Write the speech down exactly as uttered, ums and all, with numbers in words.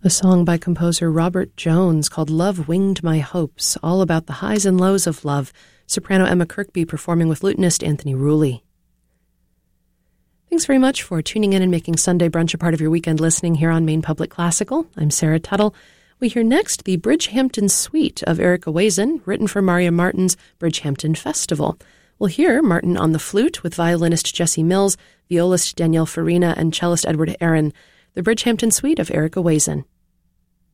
A song by composer Robert Jones called Love Winged My Hopes, all about the highs and lows of love. Soprano Emma Kirkby performing with lutenist Anthony Rulli. Thanks very much for tuning in and making Sunday Brunch a part of your weekend listening here on Maine Public Classical. I'm Sarah Tuttle. We hear next the Bridgehampton Suite of Erica Wazin, written for Maria Martin's Bridgehampton Festival. We'll hear Martin on the flute with violinist Jesse Mills, violist Danielle Farina, and cellist Edward Aaron. The Bridgehampton Suite of Erica Wazin.